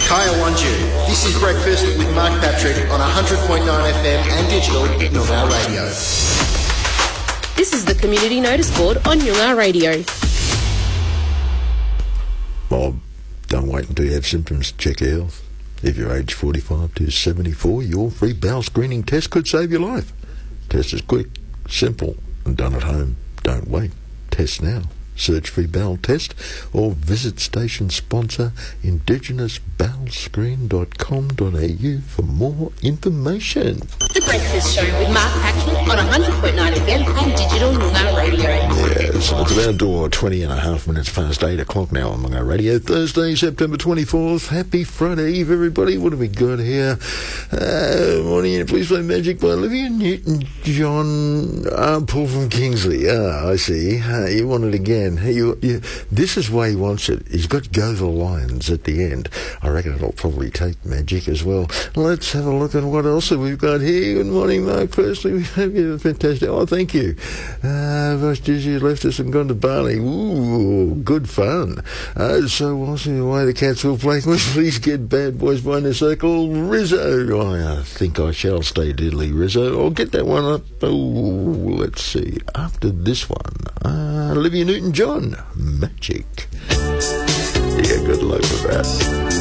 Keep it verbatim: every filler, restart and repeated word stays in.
Kaya Wanju. This is Breakfast with Mark Patrick on one hundred point nine F M and digital Noongar Radio. This is the Community Notice Board on Noongar Radio. Well, don't wait until you have symptoms to check your health. If you're aged forty-five to seventy-four, your free bowel screening test could save your life. Test is quick, simple, and done at home. Don't wait. Test now. Search Free Bowel Test or visit station sponsor indigenous bowel screen dot com dot a u for more information. The Breakfast Show with Mark Patrick on one hundred point nine F M and digital Noongar Radio. Yes, it's about door twenty and a half minutes past eight o'clock now on Noongar Radio. Thursday, September twenty-fourth. Happy Friday Eve, everybody. What have we got here? Uh, morning, please play Magic by Olivia Newton-John. Uh, Paul from Kingsley. Ah, I see. Uh, you want it again. You, you, this is why he wants it. He's got Go the Lions at the end. I reckon it'll probably take Magic as well. Let's have a look at what else we've got here. Good morning, Mark. Firstly, we have you. Fantastic. Oh, thank you. Uh, Vice Dizzy left us and gone to Bali. Ooh, good fun. Uh, so whilst we're away, the cats will play. Please get Bad Boys by Inner Circle. Rizzo. I think I shall stay diddly, Rizzo. I'll get that one up. Oh, let's see. After this one, uh, Olivia Newton-John. Magic. Yeah, good luck with that.